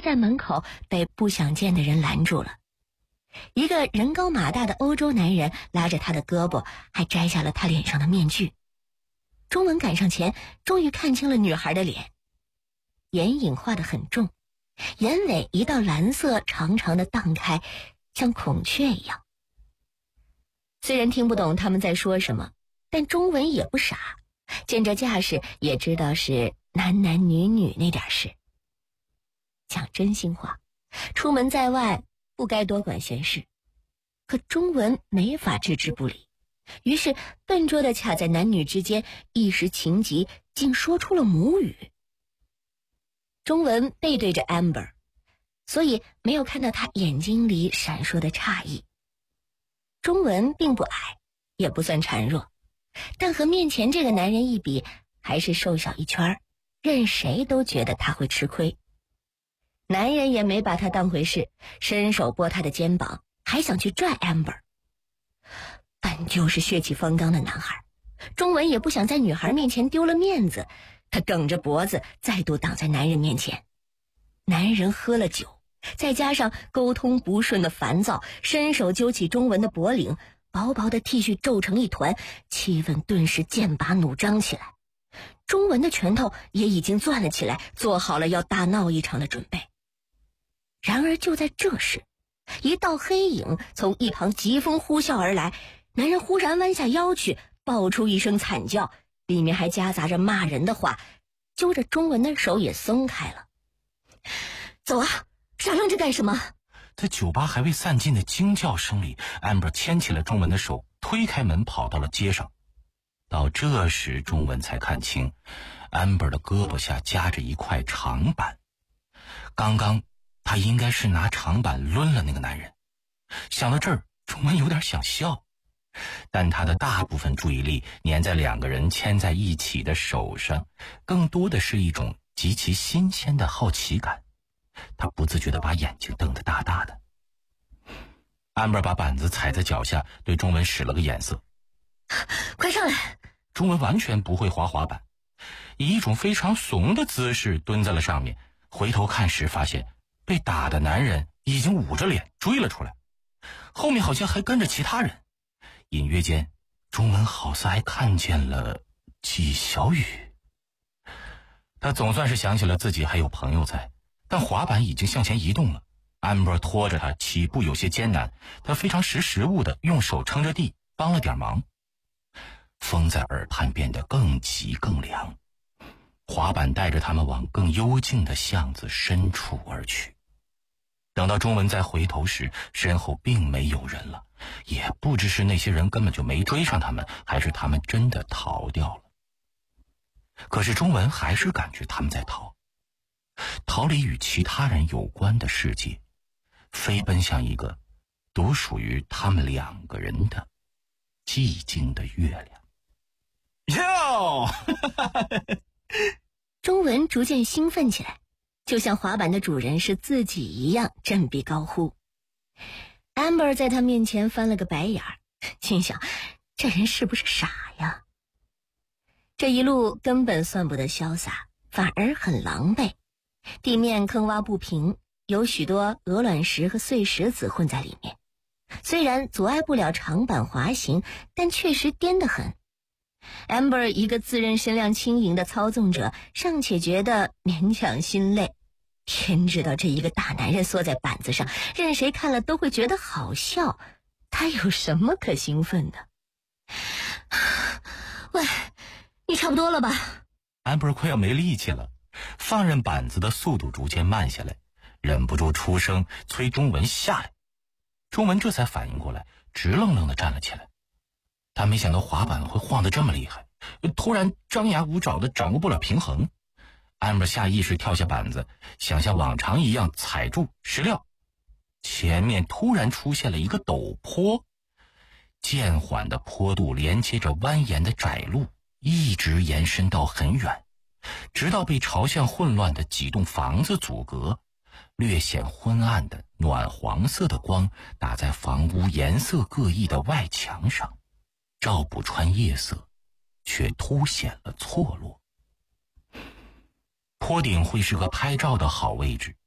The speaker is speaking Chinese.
是在门口被不想见的人拦住了。一个人高马大的欧洲男人拉着他的胳膊，还摘下了他脸上的面具。钟文赶上前，终于看清了女孩的脸，眼影画得很重，眼尾一道蓝色长长的荡开，像孔雀一样。虽然听不懂他们在说什么，但钟文也不傻，见这架势也知道是男男女女那点事。讲真心话，出门在外不该多管闲事，可钟文没法置之不理，于是笨拙地卡在男女之间，一时情急竟说出了母语。钟文背对着 Amber， 所以没有看到他眼睛里闪烁的诧异。钟文并不矮，也不算孱弱，但和面前这个男人一比，还是瘦小一圈，任谁都觉得他会吃亏。男人也没把他当回事，伸手拨他的肩膀，还想去拽 Amber。 本就是血气方刚的男孩，钟文也不想在女孩面前丢了面子，他梗着脖子再度挡在男人面前。男人喝了酒，再加上沟通不顺的烦躁，伸手揪起钟文的脖领，薄薄的 T 恤皱成一团，气氛顿时剑拔弩张起来。钟文的拳头也已经攥了起来，做好了要大闹一场的准备。然而就在这时，一道黑影从一旁疾风呼啸而来，男人忽然弯下腰去，爆出一声惨叫，里面还夹杂着骂人的话，揪着钟文的手也松开了。走啊，傻愣着干什么？ 在酒吧还未散尽的惊叫声里， Amber 牵起了钟文的手，推开门跑到了街上。到这时钟文才看清 Amber 的胳膊下夹着一块长板，刚刚他应该是拿长板抡了那个男人。想到这儿，钟文有点想笑，但他的大部分注意力粘在两个人牵在一起的手上，更多的是一种极其新鲜的好奇感。他不自觉地把眼睛瞪得大大的。Amber 把板子踩在脚下，对钟文使了个眼色， 快上来。 钟文完全不会滑板，以一种非常怂的姿势蹲在了上面，回头看时发现被打的男人已经捂着脸追了出来，后面好像还跟着其他人。隐约间，钟文好似还看见了纪晓宇。他总算是想起了自己还有朋友在，但滑板已经向前移动了。Amber 拖着他起步有些艰难，他非常识时务的用手撑着地帮了点忙。风在耳畔变得更急更凉，滑板带着他们往更幽静的巷子深处而去。等到钟文再回头时，身后并没有人了，也不知是那些人根本就没追上他们，还是他们真的逃掉了。可是钟文还是感觉他们在逃离与其他人有关的世界，飞奔向一个独属于他们两个人的寂静的月亮。哟钟文逐渐兴奋起来，就像滑板的主人是自己一样振臂高呼。 Amber 在他面前翻了个白眼，心想这人是不是傻呀？这一路根本算不得潇洒，反而很狼狈。地面坑洼不平，有许多鹅卵石和碎石子混在里面，虽然阻碍不了长板滑行，但确实颠得很。Amber 一个自认身量轻盈的操纵者，尚且觉得勉强心累，天知道这一个大男人缩在板子上，任谁看了都会觉得好笑，他有什么可兴奋的？喂，你差不多了吧？ Amber 快要没力气了，放任板子的速度逐渐慢下来，忍不住出声催钟文下来。钟文这才反应过来，直愣愣地站了起来。他没想到滑板会晃得这么厉害，突然张牙舞爪的掌握不了平衡。Amber 下意识跳下板子，想像往常一样踩住，谁料前面突然出现了一个陡坡，渐缓的坡度连接着蜿蜒的窄路，一直延伸到很远，直到被朝向混乱的几栋房子阻隔。略显昏暗的暖黄色的光打在房屋颜色各异的外墙上，照不穿夜色，却凸显了错落。坡顶会是个拍照的好位置，